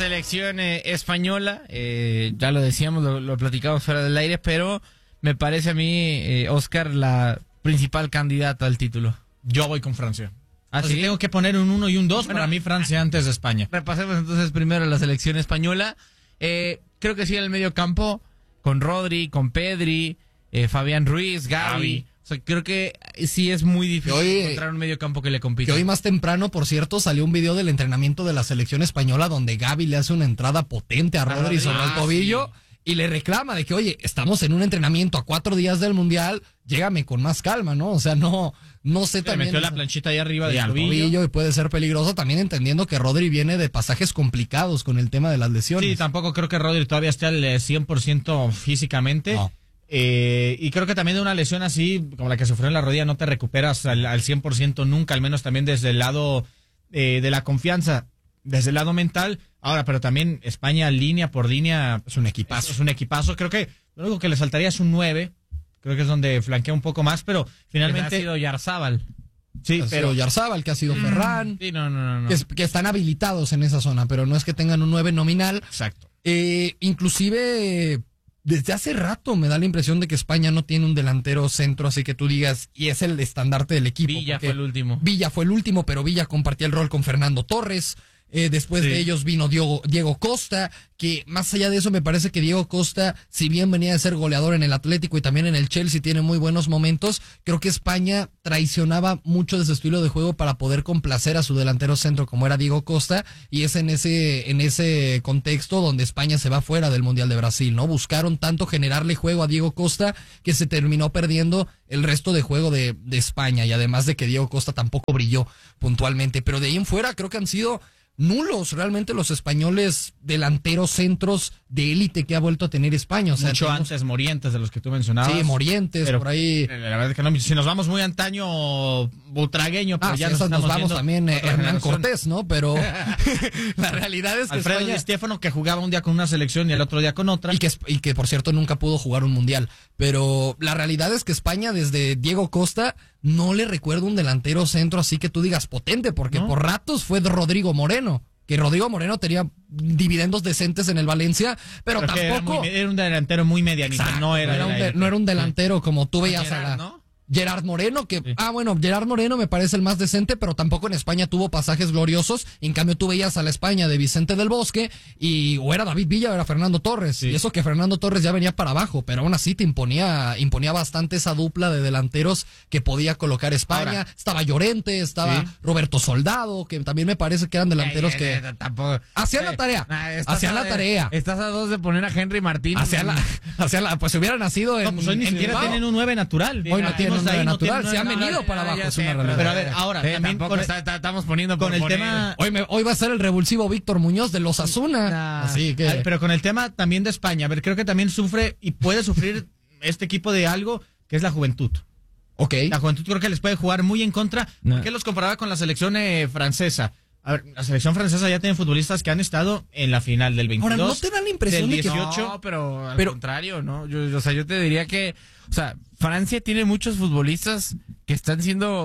selección española, ya lo decíamos, lo platicamos fuera del aire, pero me parece a mí, Oscar, la principal candidata al título. Yo voy con Francia. Así tengo que poner un 1 y un 2, para mí Francia antes de España. Repasemos entonces primero la selección española. Creo que sí en el medio campo, con Rodri, con Pedri, Fabián Ruiz, Gavi. O sea, creo que sí es muy difícil encontrar un medio campo que le compita. Que hoy más temprano, por cierto, salió un video del entrenamiento de la selección española donde Gavi le hace una entrada potente a Rodri sobre el tobillo y le reclama de que, oye, estamos en un entrenamiento a 4 días del Mundial, llégame con más calma, ¿no? O sea, no sé también. Metió la planchita ahí arriba del tobillo y puede ser peligroso, también entendiendo que Rodri viene de pasajes complicados con el tema de las lesiones. Sí, tampoco creo que Rodri todavía esté al 100% físicamente. No. Y creo que también de una lesión así, como la que sufrió en la rodilla, no te recuperas al 100% nunca, al menos también desde el lado de la confianza, desde el lado mental. Ahora, pero también España línea por línea es un equipazo. Es un equipazo. Creo que lo único que le faltaría es un 9. Creo que es donde flanquea un poco más, pero finalmente ha sido Yarzábal. Sí, pero Yarzábal, que ha sido Ferran. Sí, no. Que están habilitados en esa zona, pero no es que tengan un 9 nominal. Exacto. Inclusive desde hace rato me da la impresión de que España no tiene un delantero centro, así que tú digas, y es el estandarte del equipo. Villa fue el último. Villa fue el último, pero Villa compartía el rol con Fernando Torres. Después de ellos vino Diego Costa, que más allá de eso me parece que Diego Costa, si bien venía de ser goleador en el Atlético y también en el Chelsea, tiene muy buenos momentos. Creo que España traicionaba mucho de su estilo de juego para poder complacer a su delantero centro como era Diego Costa, y es en ese contexto donde España se va fuera del Mundial de Brasil, ¿no? Buscaron tanto generarle juego a Diego Costa que se terminó perdiendo el resto de juego de España, y además de que Diego Costa tampoco brilló puntualmente, pero de ahí en fuera creo que han sido nulos realmente los españoles delanteros centros de élite que ha vuelto a tener España. O sea, mucho antes Morientes de los que tú mencionabas. Sí, Morientes, pero por ahí. La verdad es que no, si nos vamos muy antaño butragueño, pero ya nos vamos también Hernán Cortés, ¿no? Pero la realidad es que Alfredo Di Stéfano, que jugaba un día con una selección y el otro día con otra. Y que por cierto nunca pudo jugar un mundial. Pero la realidad es que España, desde Diego Costa, no le recuerdo un delantero centro así que tú digas potente, porque por ratos fue Rodrigo Moreno. Que Rodrigo Moreno tenía dividendos decentes en el Valencia, pero tampoco. Era un delantero muy medianito. Exacto, no era un delantero como tú veías Gerard Moreno, que, Gerard Moreno me parece el más decente, pero tampoco en España tuvo pasajes gloriosos. En cambio, tú veías a la España de Vicente del Bosque, o era David Villa o era Fernando Torres. Sí. Y eso que Fernando Torres ya venía para abajo, pero aún así te imponía bastante esa dupla de delanteros que podía colocar España. Ahora, estaba Llorente, estaba Roberto Soldado, que también me parece que eran delanteros que hacían la tarea. Hacían la tarea. Estás a 2 de poner a Henry Martín. Pues si hubiera nacido en. Pues hoy ni siquiera tienen un 9 natural. Hoy no tienen un 9 natural. Se han venido para abajo. Es una realidad. Pero a ver, ahora también estamos poniendo con el tema. Hoy va a ser el revulsivo Víctor Muñoz de los Osasuna. Así que. Pero con el tema también de España, a ver, creo que también sufre y puede sufrir este equipo de algo que es la juventud. Okay. La juventud creo que les puede jugar muy en contra. ¿Por qué los comparaba con la selección francesa? A ver, la selección francesa ya tiene futbolistas que han estado en la final del 22. Ahora, ¿no te da la impresión del 18? De que no, pero al contrario, ¿no? Yo te diría que, Francia tiene muchos futbolistas que están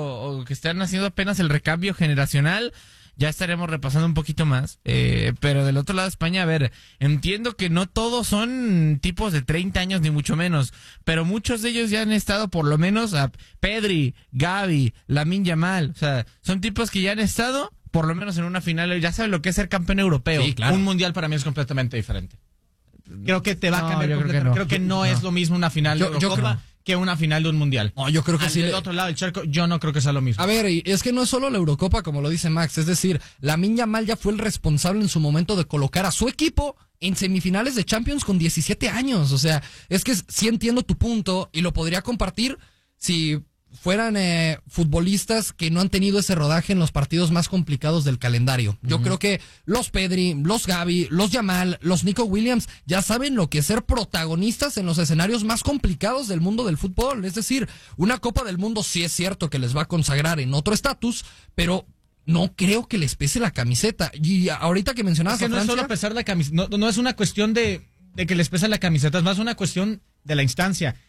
haciendo apenas el recambio generacional. Ya estaremos repasando un poquito más. Pero del otro lado de España, a ver, entiendo que no todos son tipos de 30 años ni mucho menos, pero muchos de ellos ya han estado por lo menos a Pedri, Gavi, Lamine Yamal. O sea, son tipos que ya han estado por lo menos en una final, ya saben lo que es ser campeón europeo. Sí, claro. Un mundial para mí es completamente diferente. Creo que te va a cambiar completamente. Creo que no es lo mismo una final de Eurocopa que una final de un mundial. No, yo creo que sí. Del otro lado del charco, yo no creo que sea lo mismo. A ver, es que no es solo la Eurocopa, como lo dice Max. Es decir, Lamine Yamal ya fue el responsable en su momento de colocar a su equipo en semifinales de Champions con 17 años. O sea, es que sí entiendo tu punto y lo podría compartir si fueran futbolistas que no han tenido ese rodaje en los partidos más complicados del calendario. Yo creo que los Pedri, los Gavi, los Yamal, los Nico Williams ya saben lo que es ser protagonistas en los escenarios más complicados del mundo del fútbol. Es decir, una Copa del Mundo sí es cierto que les va a consagrar en otro estatus, pero no creo que les pese la camiseta. Y ahorita que mencionabas a Francia, no es solo pesar la camiseta, no es una cuestión de que les pesa la camiseta, es más una cuestión de la instancia.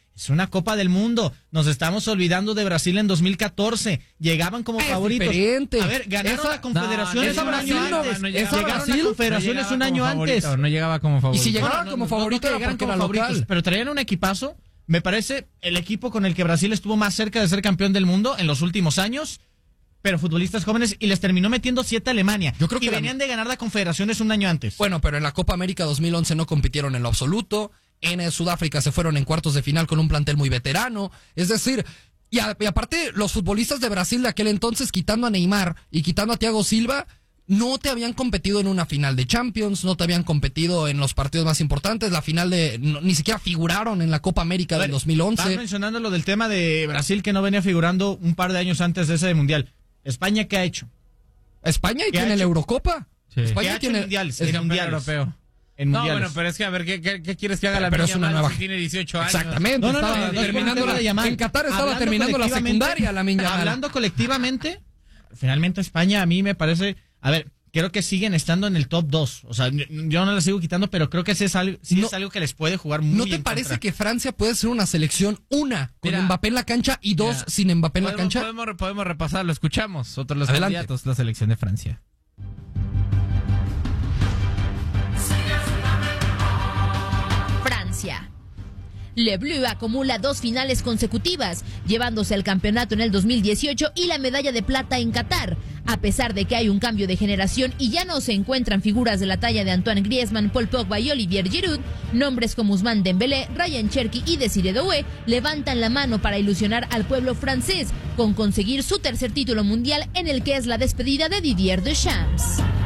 Es una Copa del Mundo. Nos estamos olvidando de Brasil en 2014. Llegaban como favoritos. Diferente. A ver, ganaron la Confederaciones un año antes. Llegaron a Confederaciones un año antes. No llegaba como favorito. Y si llegaban como favorito era porque era local. Pero traían un equipazo. Me parece el equipo con el que Brasil estuvo más cerca de ser campeón del mundo en los últimos años. Pero futbolistas jóvenes, y les terminó metiendo 7 a Alemania. Yo creo que venían de ganar la Confederaciones un año antes. Bueno, pero en la Copa América 2011 no compitieron en lo absoluto. En Sudáfrica se fueron en cuartos de final con un plantel muy veterano. Es decir, y aparte los futbolistas de Brasil de aquel entonces, quitando a Neymar y quitando a Thiago Silva, no te habían competido en una final de Champions, no te habían competido en los partidos más importantes, la final ni siquiera figuraron en la Copa América del 2011. Estás mencionando lo del tema de Brasil que no venía figurando un par de años antes de ese Mundial. ¿España qué ha hecho? España tiene la Eurocopa. Sí. España tiene mundiales, el campeón europeo. No, bueno, pero es que a ver, ¿qué quieres que haga la pero Lamine es una Yamal nueva... si tiene 18 años? Exactamente. En Qatar estaba terminando la secundaria, Lamine Yamal. Hablando colectivamente, finalmente España a mí me parece... A ver, creo que siguen estando en el top 2. O sea, yo no la sigo quitando, pero creo que es algo que les puede jugar muy bien. ¿No te parece que Francia puede ser una selección, con Mbappé en la cancha y sin Mbappé en la cancha? Podemos repasarlo, escuchamos. Otros los Adelante. candidatos, la selección de Francia. Francia. Le Bleu acumula 2 finales consecutivas, llevándose el campeonato en el 2018 y la medalla de plata en Qatar. A pesar de que hay un cambio de generación y ya no se encuentran figuras de la talla de Antoine Griezmann, Paul Pogba y Olivier Giroud, nombres como Ousmane Dembélé, Ryan Cherki y Desiré Doué levantan la mano para ilusionar al pueblo francés con conseguir su tercer título mundial en el que es la despedida de Didier Deschamps.